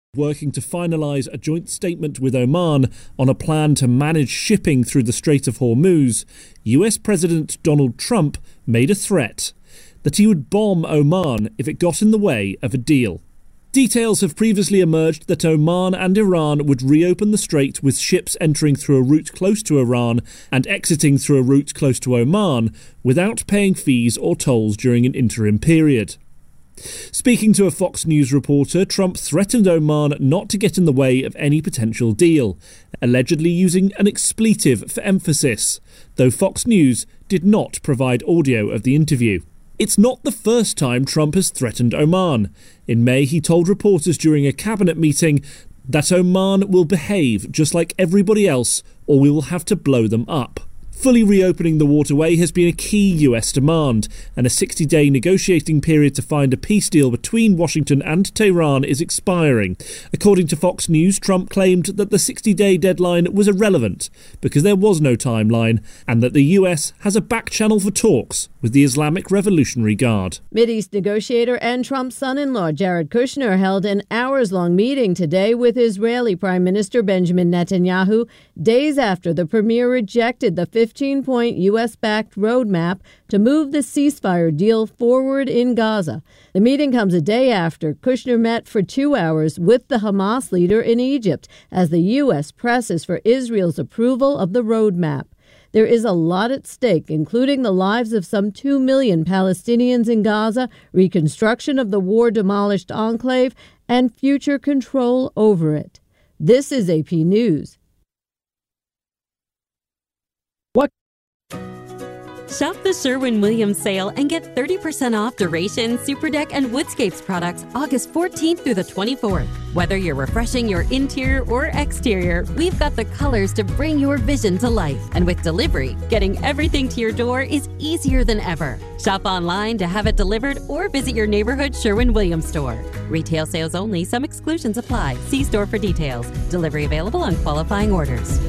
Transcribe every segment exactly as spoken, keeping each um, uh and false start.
working to finalise a joint statement with Oman on a plan to manage shipping through the Strait of Hormuz, U S President Donald Trump made a threat that he would bomb Oman if it got in the way of a deal. Details have previously emerged that Oman and Iran would reopen the strait with ships entering through a route close to Iran and exiting through a route close to Oman without paying fees or tolls during an interim period. Speaking to a Fox News reporter, Trump threatened Oman not to get in the way of any potential deal, allegedly using an expletive for emphasis, though Fox News did not provide audio of the interview. It's not the first time Trump has threatened Oman. In May, he told reporters during a cabinet meeting that Oman will behave just like everybody else or we will have to blow them up. Fully reopening the waterway has been a key U S demand, and a sixty-day negotiating period to find a peace deal between Washington and Tehran is expiring. According to Fox News, Trump claimed that the sixty-day deadline was irrelevant because there was no timeline, and that the U S has a back channel for talks with the Islamic Revolutionary Guard. Mideast negotiator and Trump's son-in-law Jared Kushner held an hours-long meeting today with Israeli Prime Minister Benjamin Netanyahu, days after the premier rejected the fifteen-point U S-backed roadmap to move the ceasefire deal forward in Gaza. The meeting comes a day after Kushner met for two hours with the Hamas leader in Egypt as the U S presses for Israel's approval of the roadmap. There is a lot at stake, including the lives of some two million Palestinians in Gaza, reconstruction of the war-demolished enclave, and future control over it. This is A P News. What? Shop the Sherwin-Williams sale and get thirty percent off Duration, Superdeck, and Woodscapes products August fourteenth through the twenty-fourth. Whether you're refreshing your interior or exterior, we've got the colors to bring your vision to life. And with delivery, getting everything to your door is easier than ever. Shop online to have it delivered or visit your neighborhood Sherwin-Williams store. Retail sales only. Some exclusions apply. See store for details. Delivery available on qualifying orders.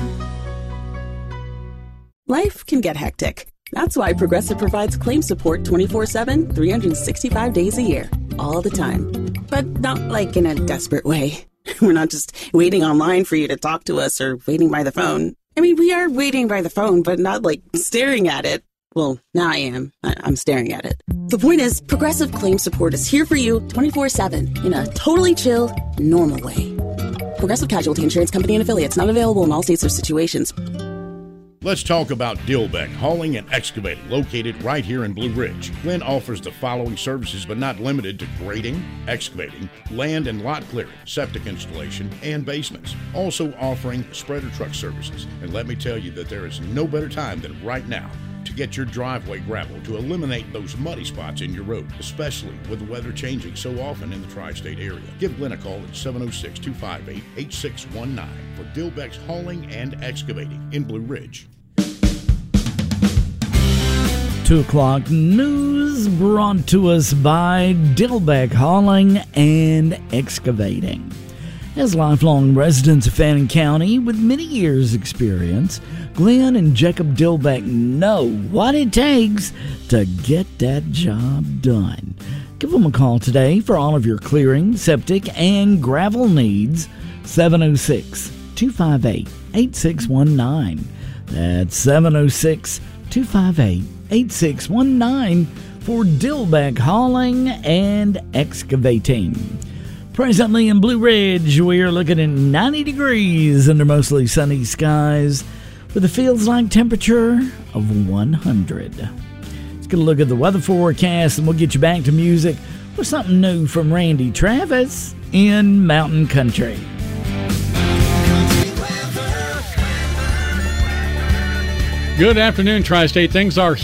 Life can get hectic. That's why Progressive provides claim support twenty-four seven, three hundred sixty-five days a year, all the time. But not like in a desperate way. We're not just waiting online for you to talk to us or waiting by the phone. I mean, we are waiting by the phone, but not like staring at it. Well, now I am. I- I'm staring at it. The point is, Progressive claim support is here for you twenty-four seven in a totally chill, normal way. Progressive Casualty Insurance Company and Affiliates, not available in all states or situations. Let's talk about Dilbeck Hauling and Excavating, located right here in Blue Ridge. Glenn offers the following services, but not limited to grading, excavating, land and lot clearing, septic installation, and basements. Also offering spreader truck services. And let me tell you that there is no better time than right now to get your driveway gravel to eliminate those muddy spots in your road, especially with the weather changing so often in the tri-state area. Give Glenn a call at seven oh six, two five eight, eight six one nine for Dilbeck's Hauling and Excavating in Blue Ridge. Two o'clock news brought to us by Dilbeck Hauling and Excavating. As lifelong residents of Fannin County with many years' experience, Glenn and Jacob Dilbeck know what it takes to get that job done. Give them a call today for all of your clearing, septic, and gravel needs. seven oh six, two five eight, eight six one nine. That's seven oh six, two five eight, eight six one nine for Dilbeck Hauling and Excavating. Presently in Blue Ridge, we are looking at ninety degrees under mostly sunny skies with a feels-like temperature of one hundred. Let's get a look at the weather forecast and we'll get you back to music with something new from Randy Travis in Mountain Country. Good afternoon, Tri-State. Things are